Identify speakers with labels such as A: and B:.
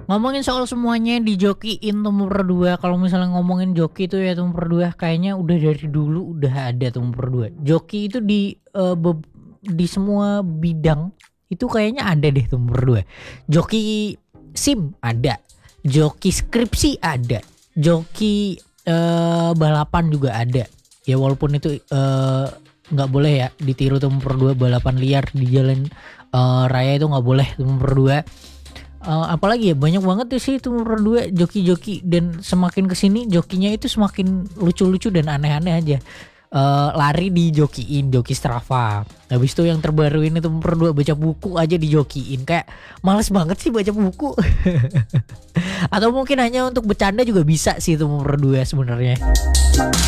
A: Ngomongin soal semuanya dijokiin nomor 2, kalau misalnya ngomongin joki itu ya nomor 2 kayaknya udah dari dulu udah ada tuh nomor 2. Joki itu di semua bidang itu kayaknya ada deh tuh nomor 2. Joki SIM ada, joki skripsi ada, joki balapan juga ada. Ya walaupun itu nggak boleh ya ditiru tuh nomor 2, balapan liar di jalan raya itu nggak boleh tuh nomor 2. Apalagi ya banyak banget tuh sih itu nomor 2 joki-joki, dan semakin kesini jokinya itu semakin lucu-lucu dan aneh-aneh aja. Lari dijokiin, joki Strava. Habis itu yang terbaru ini tuh nomor 2 baca buku aja dijokiin. Kayak males banget sih baca buku. Atau mungkin hanya untuk bercanda juga bisa sih itu nomor 2 sebenarnya.